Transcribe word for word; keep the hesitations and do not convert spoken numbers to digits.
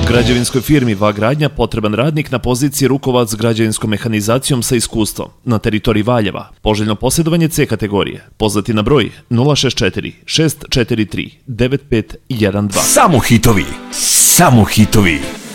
Građevinskoj firmi Vagradnja potreban radnik na poziciji rukovac građevinskom mehanizacijom sa iskustvom na teritoriji Valjeva. Poželjno posjedovanje C kategorije. Pozvati na broj nula šest četiri šest četiri tri devet pet jedan dva. Samo hitovi, samo hitovi.